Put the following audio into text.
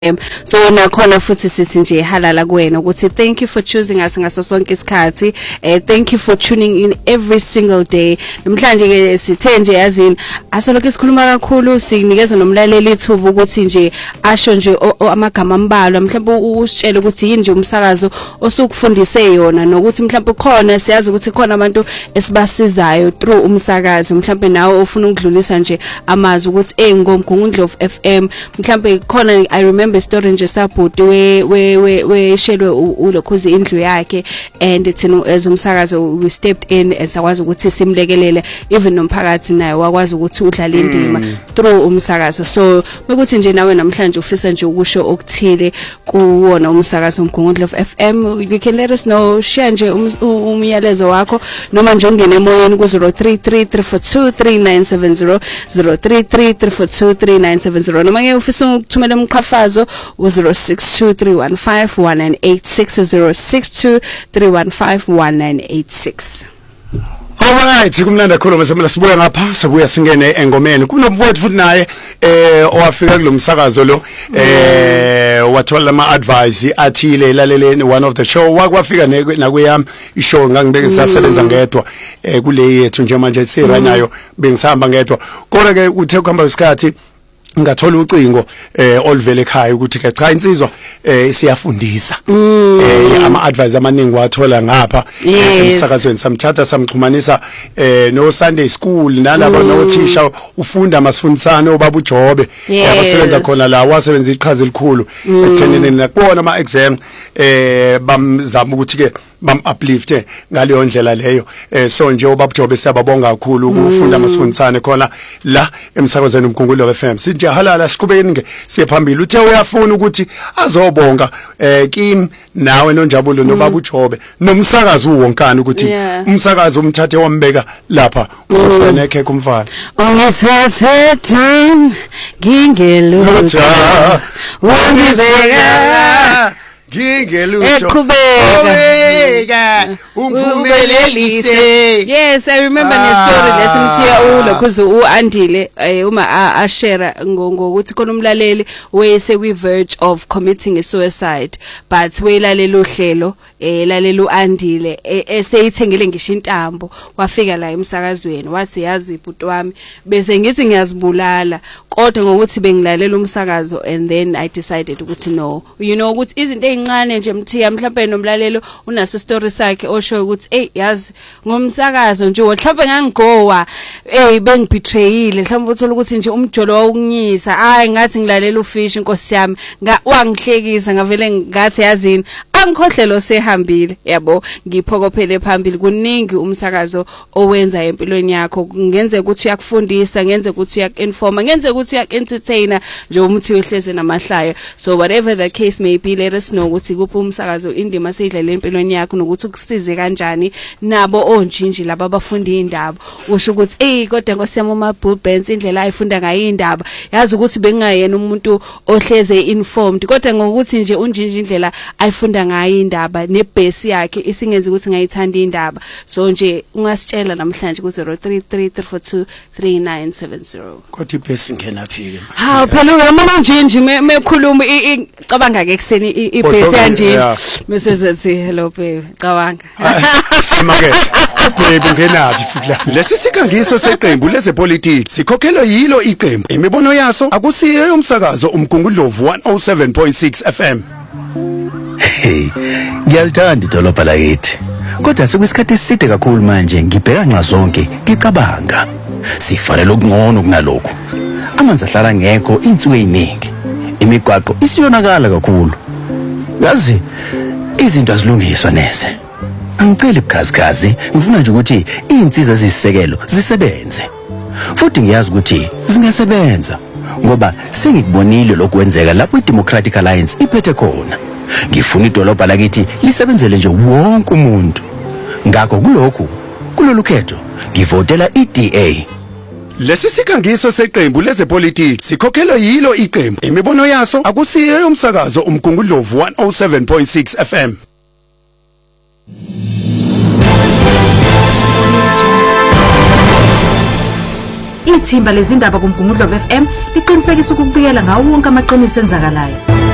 So nakhona futhi sithi nje halala kuwena ukuthi thank you for choosing us ngaso sonke isikhathi. Thank you for tuning in every single day. Namhlanje ke sithe nje yazini asoloko isikhuluma kakhulu sinikeza nomlaleli ithuba ukuthi nje asho nje amagama ambalwa mhlawumbe usitshele ukuthi yini nje umsakazo osukufundise yona nokuthi mhlawumbe khona siyazi ukuthi khona abantu esibasizayo through umsakazo mhlawumbe nawe ufuna ukudlulisa nje amazwi ukuthi ngomgungundlovu FM mhlawumbe khona I remember story nje sabhuti we shelwe ulokhuzi indlu yakhe and thina as umsakazo we stepped in and sakwazi ukuthi simlekelele even nomphakathi naye wakwazi ukuthi udlale indima through umsakazo. So mekuthi nje nawe namhlanje ufisa nje ukusho okuthile kuwona umsakazo umgungundlovu FM, you can let us know, share nje umyalezo wakho noma nje ungene emoyeni ku 0333423970 0333423970 noma ngeke ufisa ukuthumela umqhafazo u0623151986 0623151986. Alright, kumnanda khuluma semela sibuya ngapha sibuya singene engomeni kunomfowethu futhi naye owafika kulomsakazo lo wathola ama advice athile elaleleni one of the show wakwafika nakuyami ishow ngangibeke sisasebenza ngedwa kule yethu nje manje siranayo bengisahamba ngedwa kodwa ke uthe kuhamba isikhathi ngathola ucingo oluvele ekhaya ukuthi ke cha insizwa siyafundisa ama advice amaningi wathola ngapha emsakazweni samthatha samxhumanisa no Sunday school nalabo nothisha ufunda masifundisane obaba uJobe yabasebenza khona la wasebenza iqhaza elikhulu ekuthenini nakubona ama exam bamzama ukuthi ke bam uplift ngaleyo ndlela leyo so nje obaba uJobe siyababonga kakhulu ukufunda masifundisane khona la emsakazweni umgungundlovu FM sinje halala siqhubekeni ke siyaphambili uthe uyafuna ukuthi azobonga kimi nawe noNjabulo nobaba uJobe nomsakazi uwonkana ukuthi umsakazi umthathe wambeka lapha uzofuna ekheke umfana ongithathe time ngingelutha wangibeka Gingelutho eqhubeka umphumelelise. Yes, I remember the story lesimthiya ulokhuzi uandile uma ashare ngokuthi khona umlaleli wese kwi verge of committing a suicide but weyilalela uhlelo lalela uandile eseyithengele ngisho intambo wafika la emsakazweni wathi yazi ibhuti wami bese ngithi ngiyazibulala kodwa ngokuthi bengilalela umsakazo and then I decided ukuthi no, you know ukuthi izinto ezincane nje mthiya mhlawumbe nomlalelo unaso story sakhe osho ukuthi yazi ngomsakazo nje mhlawumbe ngangigowa bengibetrayile mhlawumbe uthola ukuthi nje umjolo wawukunyisa ngathi ngilalela ufish inkosi yami wangihlekisa ngavele ngathi yazini angikhohlelo sehambile yabo ngiphokophele phambili kuningi umsakazo owenza empilweni yakho ngenze ukuthi uyakufundisa ngenze ukuthi uyakinforma ngenze ukuthi uyakentertainer nje umuthi wehleze namahlaya. So whatever the case may be, let us know ukuthi kuphi umsakazo indima seyidlala empilweni yakho nokuthi ukusize kanjani nabo onjinji laba abafunda indaba usho ukuthi kodwa ngosiyama uma bull bands indlela ayifunda ngayo indaba yazi ukuthi bengayena umuntu ohleze informed kodwa ngokuthi nje unjinji indlela ayifunda ngayo indaba nebase yakhe isingenza ukuthi ngayithanda indaba. So nje ungasitshela namhlanje ku 0333423970 kodwa ibase ngena phike phela uyamona unjinji mekhuluma icabanga ke kuseni ibase yanjinji mesezethi hello babe cabanga simakethe babe ngenaphi futhi lesi sikhangiso seqembu lezepolitiki sikhokhelwa yilo iqembu imibono yaso akusiyo yomsakazo umgungundlovu 107.6 FM. Hey, ngiyalithanda idolobha lakithi. Kodwa sekuyisikhathi eside kakhulu manje ngibheka nxa zonke ngicabanga. Sifanele ukungcono kunalokho. Amanzi ahlala ngekho insuku eziningi. Imigwaqo isiyonakala kakhulu. Yazi izinto azilungiswa neze. Angicela ibukhazikhazi, ngifuna nje ukuthi izinsiza zisisekelo zisebenze. Futhi ngiyazi ukuthi zingasebenza ngoba sengikubonile lokwenzeka lapho iDemocratic Alliance iphethe khona. Ngifuna idolobha lakithi lisebenzele nje wonke umuntu. Ngakho kulolu khetho ngivotela iDA. Lesi sikhangiso seqembu lezepolitiki sikhokhelwa yilo iqembu imibono yaso akusiyo yomsakazo umgungundlovu 107.6 FM. Ithimba lezindaba kumgungundlovu FM liqinisekisa ukubikela ngawo wonke amaqiniso enzakalayo.